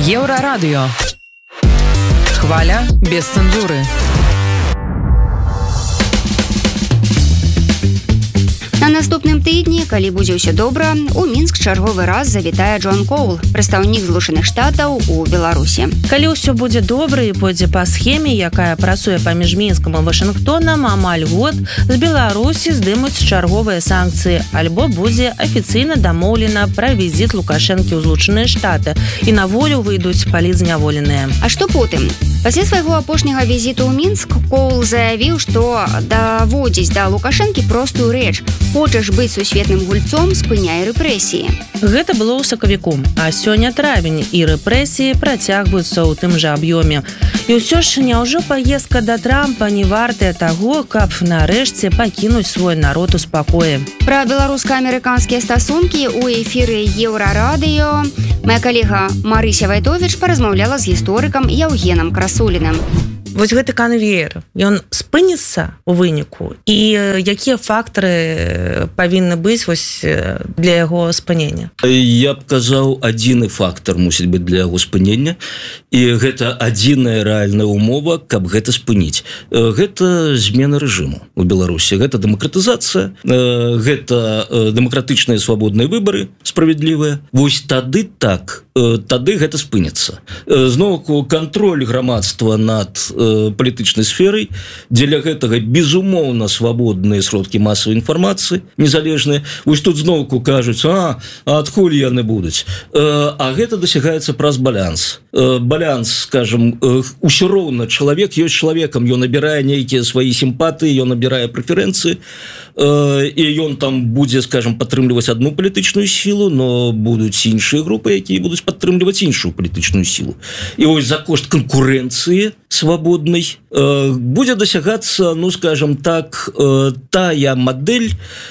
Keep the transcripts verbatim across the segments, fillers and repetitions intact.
Еўрарадыё. Хваля без цэнзуры. На наступным тыдні, калі будзе ўсё добра, у Мінск чарговы раз завітае Джон Коул, прадстаўнік Злучаных Штатаў у Беларусі. Калі ўсё будзе добра і пойдзе па схеме, якая працуе паміж Мінскам і Вашынгтонам, амаль год з Беларусі здымуць чарговыя санкцыі, альбо будзе афіцыйна дамоўлена пра візіт Лукашэнкі ў Злучаныя Штаты і на волю выйдуць палітзняволеныя. А што потым? Пасля свайго апошняга візіту ў Мінск Коул заявіў, што даводзіць да Лукашэнкі простую рэч: хочаш быць сусветным гульцом, спыняй рэпрэсіі. Гэта было ў сакавіку, а сёння травень, і рэпрэсіі працягваюцца ў тым жа аб'ёме. І ўсё ж няўжо паездка да Трампа не вартая таго, каб нарэшце пакінуць свой народ у спакоі. Пра беларуска-амерыканскія стасункі ў эфіры Еўрарадыё моя калега Марыся Вайтовіч паразмаўляла з гісторыкам Яўгенам Красуліным. Вось гэты канвеер, ён спыніцца ў выніку, і якія фактары павінны быць вось для яго спынення? Я б казаў, адзіны фактар мусіць быць для яго спынення, і гэта адзіная рэальная умова, каб гэта спыніць. Гэта змена рэжыму ў Беларусі, гэта дэмакратызацыя, гэта дэмакратычныя свабодныя выбары справядлівыя. Вось тады так, тады гэта спыніцца. Зноўку кантроль грамадства над палітычнай сферай, дзеля гэтага безумоўна свабодныя сродкі масавай інфармацыі, незалежныя. Вось тут зноўку кажуць: а, а адкуль яны будуць? А гэта дасягаецца праз баланс. Баланс, скажем, усё роўна чалавек ёсць чалавекам, ён набірае нейкія свае сімпатыі, ён набірае прэферэнцыі, і ён там будзе, скажем, падтрымліваць одну палітычную сілу, но будуць іншыя групы, якія будуць падтрымліваць іншую палітычную сілу. І вось за кошт канкурэнцыі свабоднай будзе дасягацца, ну, скажем так, тая мадэль,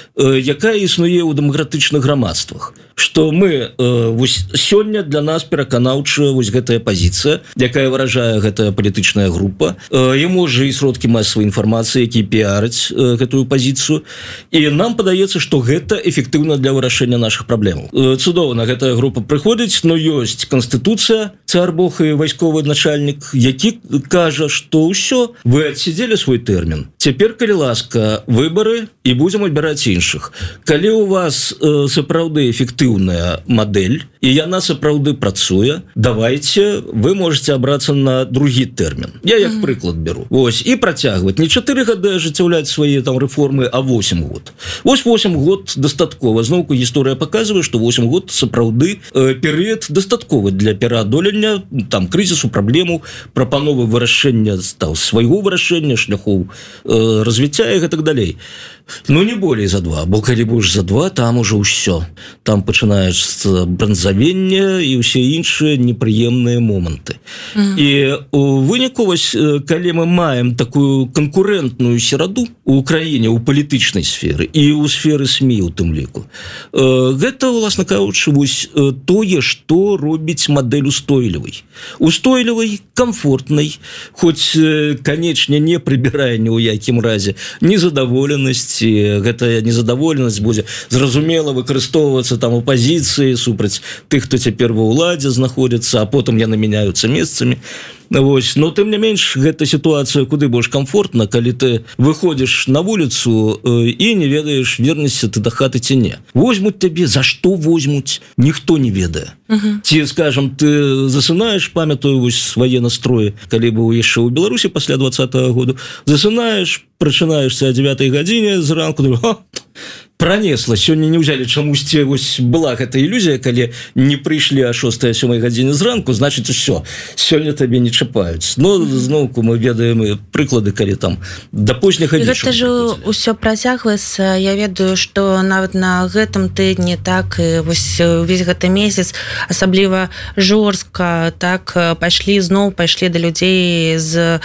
якая існуе ў дэмакратычных грамадствах. Што мы, вось сёння для нас пераканаўчая вось гэтая пазіцыя, якая выражае гэтая палітычная група, і можа і сродкі масавай інфармацыі, якія піараць гэтую пазіцыю, і нам падаецца, што гэта эфектыўна для вырашэння нашых праблемаў. Цудоўна, гэтая група прыходзіць, но ёсць канстытуцыя, цар Бог і вайсковы начальнік, які кажа, што ўсё, вы адсидзелі свой тэрмін. Цяпер, калі ласка, выбары, і будзем адбіраць іншых. Калі у вас сапраўды эфектыўная мадэль, і яна сапраўды працуе, давайте, вы можете абрацца на другі тэрмін. Я як прыклад беру. Вось, і працягваць. Не чатыры гады ажыццяўляць свае там рэформы, а восемь год. Вось восемь год дастаткова. Зноўку гісторыя паказвае, што восемь год сапраўды э, перыяд дастатковы для пераадолення там крызісу, праблему, прапановы вырашэння там, свайго вырашэння, шляхоў э, развіцця і гэтак далей. Ну, не болей за два, бо калі будзеш за два, там уже ўсё. Там пачынаецца бранзавенне і ўсе іншыя непрыемныя моманты. Mm. І у выніку, вось, калі мы маем такую канкурэнтную сераду у краіне, у палітычнай сферы і ў сферы СМІ у тым ліку, гэта, уласна кажучы, вось тое, што робіць мадэль устойлівай. Устойлівай, комфортнай, хоць, канечне, не прыбірае ні ў якім разе незадаволенасць, гэтая незадаволенасць будзе зразумела выкарыстоўвацца там апазіцыі супраць тых, хто цяпер ва ўладзе знаходзіцца, а потым яны мяняюцца месцамі. Вось. Но тым не менш, гэта сітуацыя куды больш комфортна, калі ты выходзіш на вуліцу э, і не ведаеш, вернешся ты да хаты ці не. Возьмуць табе, за што возьмуць, ніхто не ведае. Uh-huh. Ці, скажем, ты засынаеш, памятаю вось свае настроі, калі быў яшчэ ў Беларусі пасля двадцатага году, засынаеш, прачынаешься о дзевятай гадзіне зранку, ха, пронесла, сёння не ўзялі чамусьці, вось была гэта ілюзія, калі не прыйшлі о шостай сёмай гадзіне зранку, значыць усё, сёння табе не чапаюць. Но зноўку мы ведаем прыклады, калі там да позняга вечара. Гэта ж усё працягваецца. Я ведаю, што нават на гэтым тыдні, так, вось увесь гэты месяц асабліва жорстка, так, пайшлі зноў пайшлі да людзей з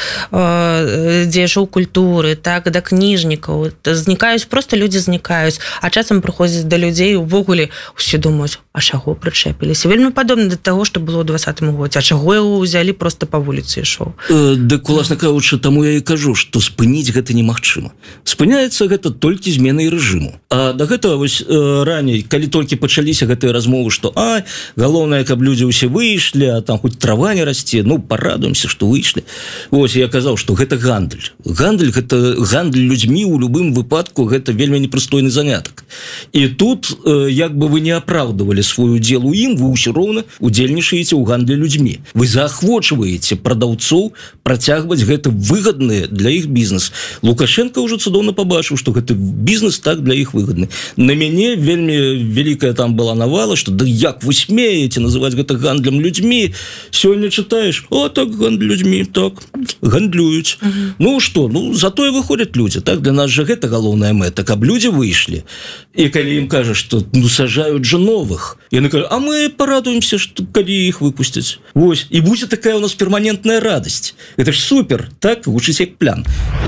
э, дзеячоў культуры, так, да кніжнікаў. Знікаюць, проста людзі знікаюць. А часам прыходзяць да людзей, увогуле усе думаюць: а чаго прычэпіліся? Вельмі падобна да таго, што было ў двадцатым годзе. А чаго яго ўзялі проста па вуліцы ішоў? Э, дык, уласна кажучы, таму я і кажу, што спыніць гэта немагчыма. Спыняецца гэта толькі зменай рэжыму. А да гэтага вось э, раней, калі толькі пачаліся гэтыя размовы, што а, галоўнае, каб людзі ўсе выйшлі, а там хоць трава не расце, ну, парадуемся, што выйшлі. Вось, я казаў, што гэта гандаль. Гандаль, гэта гандаль людзьмі ў любым выпадку, гэта вельмі непрыстойны занятак. І тут, э, як бы вы не апраўдывалі свой удзел у ім, вы ўсё роўна удзельнічаеце ў гандлі людзьмі. Вы заахвочваеце прадаўцоў працягваць гэты выгадны для іх бізнес. Лукашенко ўжо цудоўна пабачыў, што гэты бізнес так для іх выгадны. На мяне вельмі вялікая там была навала, што да як вы смееце называць гэта гандлем людзьмі? Сёння чытаеш, о, так гандль людзьмі, так, гандлююць. Uh-huh. Ну што, ну затое выходзяць людзі, так, для нас жа гэта галоўная мэта, каб людзі выйшлі. І калі ім кажа, што ну сажаюць жа новых, яны кажа, а мы парадуемся, што калі іх выпусцяць. Вось, і будзе такая у нас перманентная радасць. Гэта ж супер, так, гучыць як плян.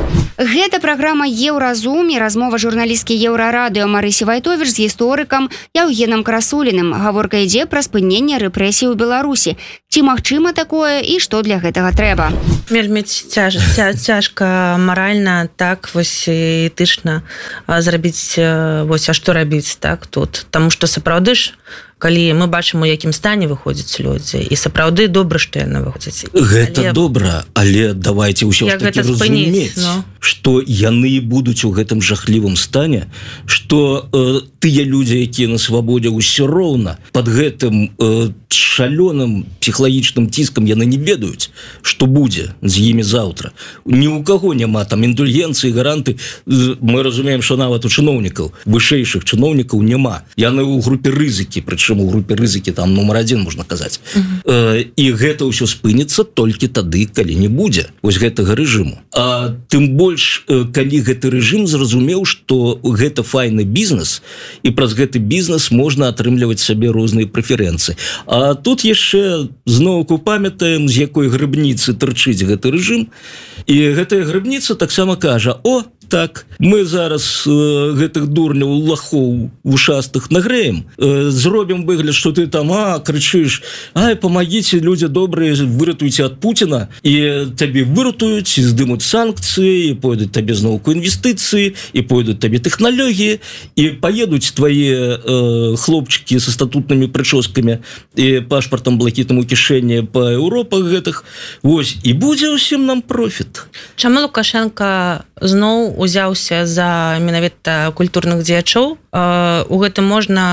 Гэта праграма «Еўразум» і размова журналісткі Еўрарадыё Марысі Вайтовіч з гісторыкам Яўгенам Красуліным. Гаворка ідзе пра спыненне рэпрэсій у Беларусі. Ці магчыма такое і што для гэтага трэба? Вельмі цяж, ця, цяжка маральна, так, вось этычна зрабіць, вось, а што рабіць, так, тут. Таму што сапраўды ж, калі мы бачым, у якім стане выходзяць людзі, і сапраўды добра, што яны выходзяць. Гэта але... добра, але давайте ўсё ж такі разумець, ну? што яны будуць у гэтым жахлівым стане, што э, тыя людзі, якія на свабодзе, ўсё роўна пад гэтым э, шалёным псіхалагічным ціскам яны не ведаюць, што будзе з імі заўтра. Ні ў каго няма там індульгенцыі, гаранты. Мы разумеем, што нават у чыноўнікаў, вышэйшых чыноўнікаў няма. Яны ў групе рызыкі, прычым у групе рызыкі там нумар адзін, можна казаць. Uh-huh. Э, і гэта ўсё спыніцца толькі тады, калі не будзе вось гэтага рэжыму. А тым больш, э, калі гэты рэжым зразумеў, што гэта файны бізнес, і праз гэты бізнес можна атрымліваць сабе розныя прэферэнцыі. А тут яшчэ зноўку памятаем, з якой грыбніцы тырчыць гэты рэжым, і гэтая грыбніца таксама кажа, о, так, мы зараз э, гэтых дурняў, лахоў вушастых нагрэем, э, зробім выгляд, што ты там, а, крычыш, ай, помогите, людзі добрыя, выратуйце ад Пуціна, і табе выратуюць, і здымуць санкцыі, і пойдуць табе зноўку інвестыцыі, і пойдуць табе тэхналогіі, і паедуць твае э, хлопчыкі са статутнымі прычоскамі і пашпартам блакітным у кішэні па Еўропах гэтых, вось, і будзе ўсім нам профіт. Чаму Лукашенко зноў узяўся за менавіта культурных дзеячоў? У гэтым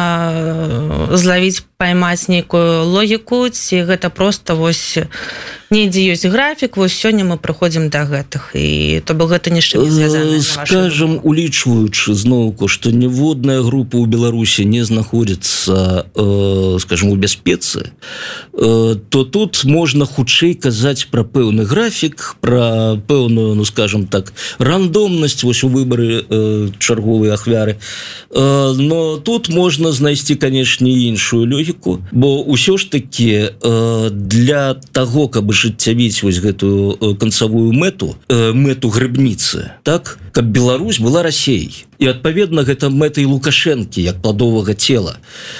можна злавіць, паймаць нейкую логіку, ці гэта проста вось недзе ёсць графік, вось сёння мы прыходзім да гэтых, і то бок гэта нішто не звязана. Скажам, улічваючы зноўку, што ніводная група ў Беларусі не знаходзіцца, э, скажам, у бяспецы, э, то тут можна хутчэй казаць пра пэўны графік, пра пэўную, ну скажам так, рандомнасць вось у выбары э, чарговай ахвяры. Э, но тут можна знайсці, канешне, іншую логіку, бо ўсё ж такі э, для таго, каб жыццявіць вось гэтую э, канцавую мэту, э, мэту грыбніцы, так, каб Беларусь была Расеяй. І адпаведна гэта мэтай Лукашэнкі як пладовага цела.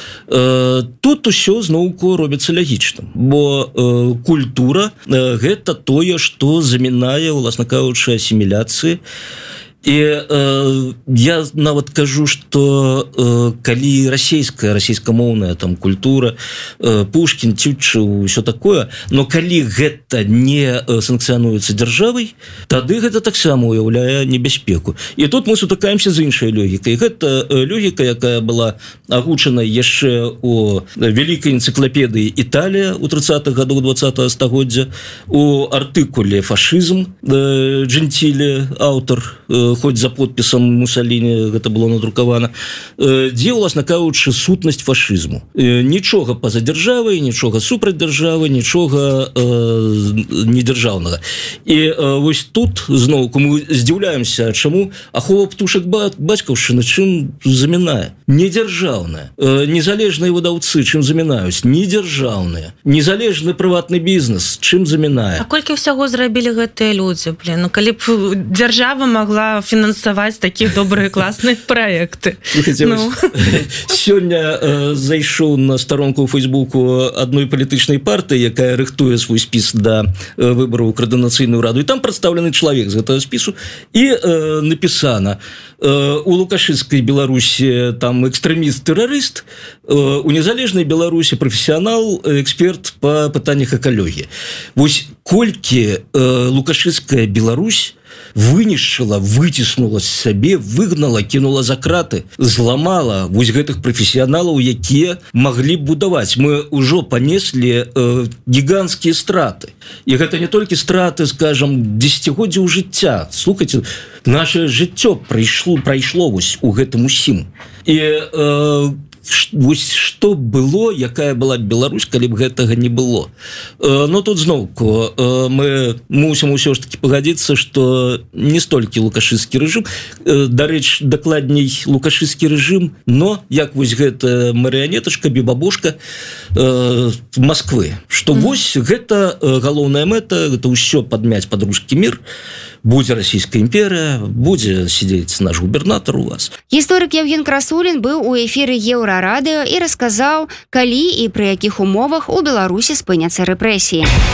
Э, тут усё зноўку робіцца лягічным, бо э, культура э, гэта тое, што замінае, уласна кажучы, асіміляцыі. І э, я нават кажу, што э, калі расійская, расійскамоўная там культура, э, Пушкін, Тютчев, ўсё такое, но калі гэта не санкцыянуецца дзяржавай, тады гэта таксама уяўляе небяспеку. І тут мы сутыкаемся з іншай логікай. Гэта логіка, якая была агучана яшчэ у вялікай энцыклапедыі «Італія» у трыццатых гадоў двадцатага стагоддзя, у артыкуле «Фашызм» э, Джентиле, аўтар, э, хоць за подпісам Мусаліні гэта было надрукавана, дзе, уласна кажучы, сутнасць фашызму. Нічога па-за дзяржавай, нічога супраць дзяржавы, нічога э, недзяржаўнага. І э, вось тут зноўку мы здзіўляемся, чаму ахова птушак бацькаўшчыны чым замінае? Недзяржаўная. Э, незалежныя выдаўцы чым замінаюць? Недзяржаўныя. Незалежны прыватны бізнес чым замінае? А колькі ўсяго зрабілі гэтыя людзі? Блин, ну калі б дзяржава магла можа фінансаваць такія добрыя класныя праекты. Ну. Сёння э, зайшоў на старонку ў Фейсбуку адной палітычнай партыі, якая рыхтуе свой спіс да э, выбараў у коардынацыйную раду, і там прадстаўлены чалавек з гэтага спісу, і э, напісана: э, у лукашысцкай Беларусі там экстрэміст-тэрарыст, э, у незалежнай Беларусі прафесіянал, эксперт па пытаннях экалогіі. Вось колькі э, лукашысцкая Беларусь вынішчыла, выціснула з сябе, выгнала, кінула за краты, зламала вось гэтых прафесіяналаў, якія маглі будаваць. Мы ўжо панеслі э, гіганцкія страты. І гэта не толькі страты, скажам, дзесяцігоддзяў жыцця. Слухайце, наше жыццё прайшло, прайшло вось у гэтым усім. І э, вось што было, якая была Беларусь, калі б гэтага не было. Но тут зноўку мы мусім усё ж таки пагадзіцца, што не столькі лукашысцкі рэжым, дарэч, дакладней, лукашысцкі рэжым, но як вось гэта марыянетачка, бібабушка э, Москвы, што mm. вось гэта галоўная мэта, гэта ўсё падмяць пад рускі мір, будзе расійская імперія, будзе сидзець наш губернатар у вас. Гісторык Евген Красулін быў у эфіры Еўрарадыё і расказаў, калі і пры якіх умовах у Беларусі спыняцца рэпрэсіі.